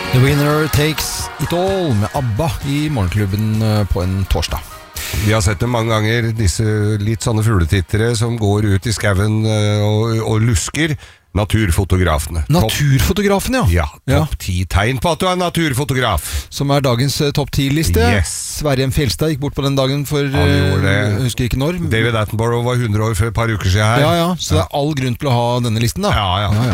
The Winner Takes It All med ABBA I morgenklubben på en torsdag. Vi har sett det mange ganger, disse litt sånne fugletittere som går ut I skauen og lusker. Naturfotografene. Naturfotografene, ja. Ja, topp 10 tegn på at du naturfotograf. Som dagens topp 10-liste. Yes. Sverre M. Fjelstad gikk bort på den dagen for, jeg husker ikke når. David Attenborough var 100 år for et par uker siden her. Ja, så det all grunn til å ha denne listen da. Ja.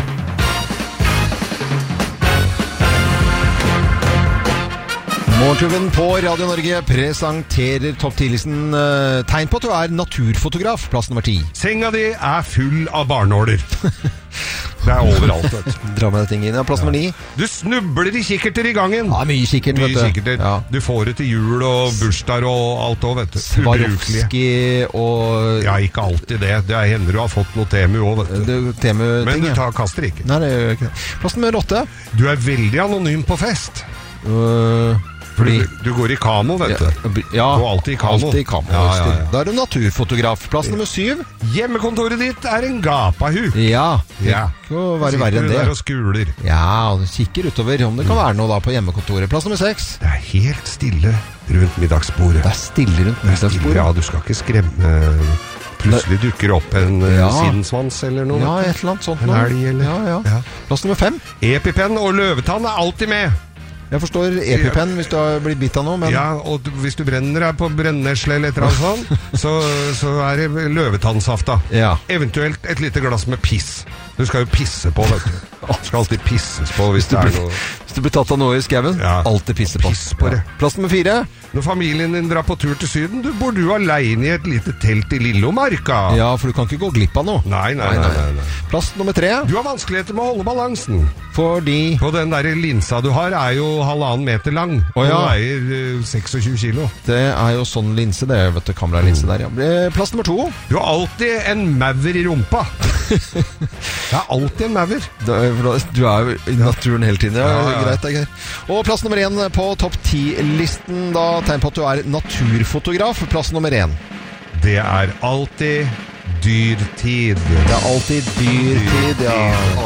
Morgenklubben på Radio Norge presenterer topp 10-listen tegn på at du naturfotograf, plass nummer 10. Senga di full av barnåler. Det overalt, vet du. Dra med det ting inn. Ja, plass nummer 9. Du snubler I kikkerter I gangen. Ja, mye kikkert, vet du. Kikkerter. Ja. Du får det til jul og bursdager og alt også, vet du. Swarovski og... Ja, ikke alltid det. Det hender du har fått noe temu også, vet du. Temu-ting, men du kaster ikke. Nei, det gjør jeg ikke. Plass nummer 8. Du veldig anonym på fest. Fordi du går I kamo, vet du. Ja, du går alltid I kamo. Alltid I kamo. Ja. Da du naturfotograf. Plass nummer 7. Hjemmekontoret ditt en gapahuk. Ja, det kan være verre enn det. Sitter du der og skuler. Ja, og kikker utover om det kan være noe da på hjemmekontoret. Plass nummer 6. Det helt stille rundt middagsbordet. Det stille rundt middagsbordet. Ja, du skal ikke skremme... Plutselig dukker opp en sinnssvans eller noe. Ja, et eller annet sånt. En elg eller... Ja. Plass nummer 5. EpiPen og løvetann alltid med. Jeg forstår EpiPen hvis du har blitt bitt av noe, men... Ja, og hvis du brenner deg på brennesle eller et eller annet sånn, så det løvetannsaft da. Ja. Eventuelt et lite glass med piss. Du skal jo pisse på, vet du. Du skal alltid pisses på hvis det noe... Hvis du blir tatt av noe I skaven, alltid pisse på. Piss på det. Plass nummer 4. Når familien din drar på tur til syden, bor du alene I et lite telt I Lillomarka. Ja, for du kan ikke gå glipp av noe. Nei. Plass nummer 3. Du har vanskeligheter med å holde balansen. Fordi... På den der linsa du har jo 1,5 meter lang. Og den veier 26 kilo. Det jo sånn linse, det vet du, kameralinse der, ja. Plass nummer 2. Du har alltid en maver I rumpa. Det alltid en maver. Du jo I naturen hele tiden, ja. Greit, det greit. Og plass nummer 1 på topp 10-listen, da tegn på at du naturfotograf. Plass nummer 1. Det alltid dyrtid. Det alltid dyrtid, ja.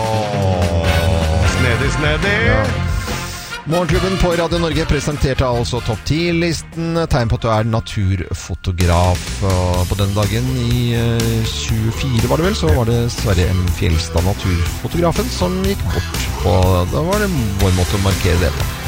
Snedig. Ja. Morgenklubben på Radio Norge presenterte altså topp 10-listen. Tegn på at du naturfotograf. På den dagen I 24 var det vel, så var det Sverre M. Fjelstad, naturfotografen, som gikk bort. Og da var det vår måte å markere det på.